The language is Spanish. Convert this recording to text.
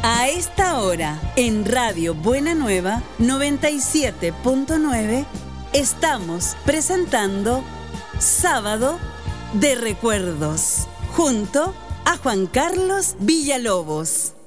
A esta hora, en Radio Buena Nueva 97.9, estamos presentando Sábado de Recuerdos, junto a Juan Carlos Villalobos.